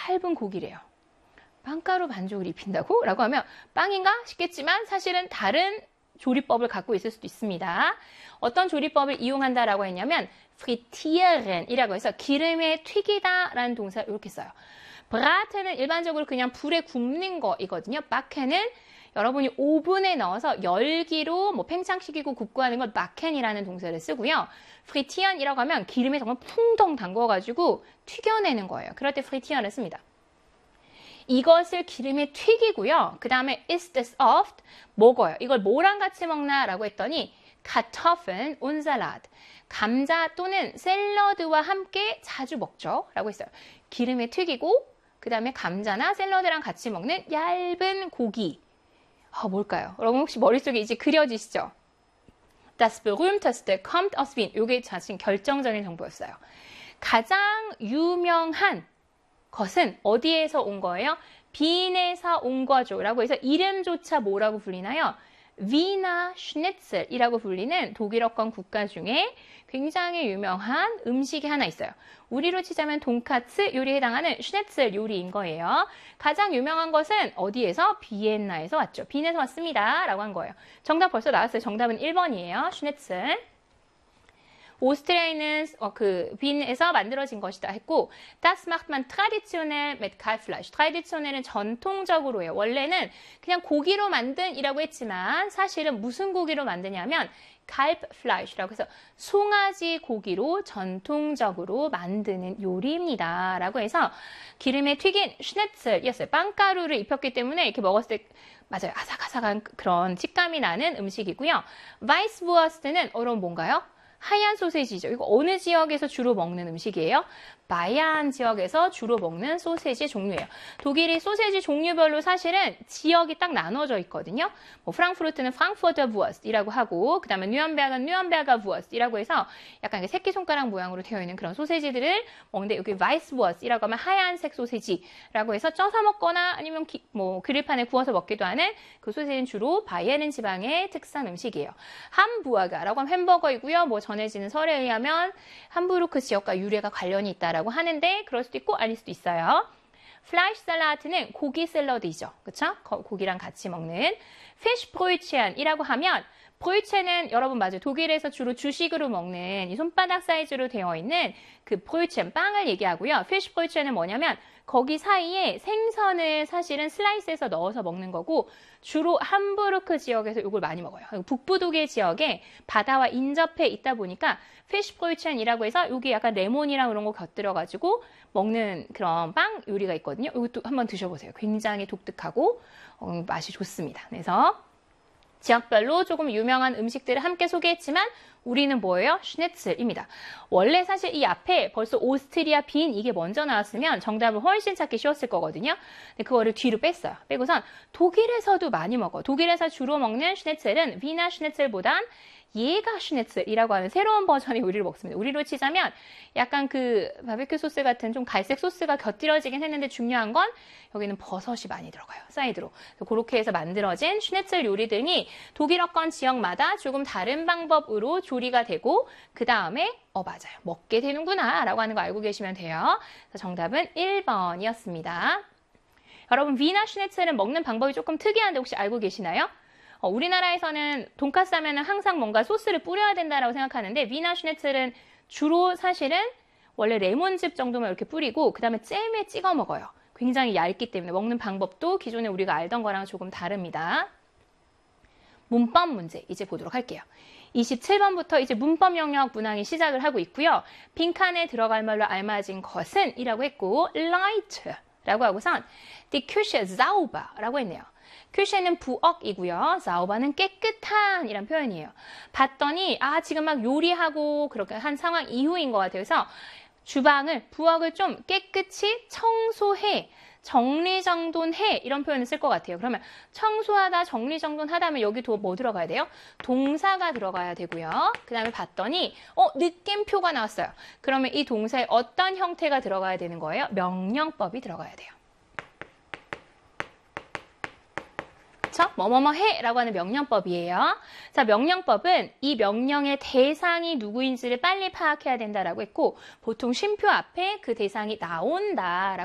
얇은 고기래요. 빵가루 반죽을 입힌다고? 라고 하면 빵인가 싶겠지만 사실은 다른 조리법을 갖고 있을 수도 있습니다. 어떤 조리법을 이용한다라고 했냐면 frittieren 이라고 해서 기름에 튀기다라는 동사를 이렇게 써요. braten은 일반적으로 그냥 불에 굽는 거이거든요. backen은 여러분이 오븐에 넣어서 열기로 뭐 팽창시키고 굽고 하는 걸 backen이라는 동사를 쓰고요. frittieren이라고 하면 기름에 정말 풍덩 담궈가지고 튀겨내는 거예요. 그럴 때 frittieren을 씁니다. 이것을 기름에 튀기고요. 그 다음에 is this oft? 먹어요. 이걸 뭐랑 같이 먹나라고 했더니 Kartoffeln und Salat. 감자 또는 샐러드와 함께 자주 먹죠. 라고 했어요. 기름에 튀기고 그 다음에 감자나 샐러드랑 같이 먹는 얇은 고기. 뭘까요? 여러분 혹시 머릿속에 이제 그려지시죠? Das berühmteste kommt aus Wien. 이게 자신 결정적인 정보였어요. 가장 유명한 것은 어디에서 온 거예요? 빈에서 온 거죠. 라고 해서 이름조차 뭐라고 불리나요? 위나 슈니첼이라고 불리는 독일어권 국가 중에 굉장히 유명한 음식이 하나 있어요. 우리로 치자면 돈카츠 요리에 해당하는 슈니첼 요리인 거예요. 가장 유명한 것은 어디에서? 비엔나에서 왔죠. 빈에서 왔습니다. 라고 한 거예요. 정답 벌써 나왔어요. 정답은 1번이에요. 슈니첼. 오스트리아에 있는 빈에서 만들어진 것이다 했고 Das macht man traditionell mit Kalbfleisch. traditionell은 전통적으로예요. 원래는 그냥 고기로 만든이라고 했지만 사실은 무슨 고기로 만드냐면 Kalbfleisch라고 해서 송아지 고기로 전통적으로 만드는 요리입니다. 라고 해서 기름에 튀긴 슈니첼이었어요. 빵가루를 입혔기 때문에 이렇게 먹었을 때 맞아요. 아삭아삭한 그런 식감이 나는 음식이고요. Weisswurst는 여러분 뭔가요? 하얀 소세지죠. 이거 어느 지역에서 주로 먹는 음식이에요? 바이안 지역에서 주로 먹는 소세지 종류예요. 독일이 소세지 종류별로 사실은 지역이 딱 나눠져 있거든요. 뭐 프랑크푸르트는 프랑크푸르터 부어스트이라고 하고 그 다음에 뉴른베르크는 뉴른베르거 부어스트이라고 해서 약간 새끼손가락 모양으로 되어 있는 그런 소세지들을 먹는데 여기 바이스부어스트이라고 하면 하얀색 소세지라고 해서 쪄서 먹거나 아니면 그릴판에 구워서 먹기도 하는 그 소세지는 주로 바이에른 지방의 특산 음식이에요. 함부아가라고 하면 햄버거이고요. 뭐 전해지는 설에 의하면 함부르크 지역과 유래가 관련이 있다 라고 하는데 그럴 수도 있고 아닐 수도 있어요. 플라이시 살라트는 고기 샐러드이죠. 그쵸? 고기랑 같이 먹는 피쉬 브로이첸이라고 하면 브로이첸은 여러분 맞아요. 독일에서 주로 주식으로 먹는 이 손바닥 사이즈로 되어 있는 그 브로이첸 빵을 얘기하고요. 피쉬 브로이첸은 뭐냐면 거기 사이에 생선을 사실은 슬라이스해서 넣어서 먹는 거고 주로 함부르크 지역에서 이걸 많이 먹어요. 북부 독일 지역에 바다와 인접해 있다 보니까 피쉬 브로이첸이라고 해서 여기 약간 레몬이랑 이런 거 곁들여가지고 먹는 그런 빵 요리가 있거든요. 이것도 한번 드셔보세요. 굉장히 독특하고 맛이 좋습니다. 그래서 지역별로 조금 유명한 음식들을 함께 소개했지만 우리는 뭐예요? 슈니첼입니다. 원래 사실 이 앞에 벌써 오스트리아 빈 이게 먼저 나왔으면 정답을 훨씬 찾기 쉬웠을 거거든요. 근데 그거를 뒤로 뺐어요. 빼고선 독일에서도 많이 먹어. 독일에서 주로 먹는 슈니첼은 비나 슈니첼보단 예가 슈니첼이라고 하는 새로운 버전의 요리를 먹습니다. 우리로 치자면 약간 그 바베큐 소스 같은 좀 갈색 소스가 곁들여지긴 했는데 중요한 건 여기는 버섯이 많이 들어가요. 사이드로. 그렇게 해서 만들어진 슈니첼 요리들이 독일어권 지역마다 조금 다른 방법으로 조리가 되고 그 다음에 맞아요. 먹게 되는구나 라고 하는 거 알고 계시면 돼요. 정답은 1번이었습니다. 여러분 위나 슈니첼은 먹는 방법이 조금 특이한데 혹시 알고 계시나요? 우리나라에서는 돈까스 하면 항상 뭔가 소스를 뿌려야 된다라고 생각하는데 위나 슈니첼은 주로 사실은 원래 레몬즙 정도만 이렇게 뿌리고 그 다음에 잼에 찍어 먹어요. 굉장히 얇기 때문에 먹는 방법도 기존에 우리가 알던 거랑 조금 다릅니다. 문법 문제 이제 보도록 할게요. 27번부터 이제 문법 영역 문항이 시작을 하고 있고요. 빈칸에 들어갈 말로 알맞은 것은 이라고 했고 light라고 하고선 die Küche sauber라고 했네요. 큐셰는 부엌이고요. 사우바는 깨끗한 이란 표현이에요. 봤더니 지금 막 요리하고 그렇게 한 상황 이후인 것 같아요. 그래서 부엌을 좀 깨끗이 청소해, 정리정돈해 이런 표현을 쓸 것 같아요. 그러면 청소하다, 정리정돈하다 하면 여기 뭐 들어가야 돼요? 동사가 들어가야 되고요. 그 다음에 봤더니 느낌표가 나왔어요. 그러면 이 동사에 어떤 형태가 들어가야 되는 거예요? 명령법이 들어가야 돼요. 뭐뭐뭐 해라고 하는 명령법이에요. 자, 명령법은 이 명령의 대상이 누구인지를 빨리 파악해야 된다라고 했고 보통 쉼표 앞에 그 대상이 나온다라고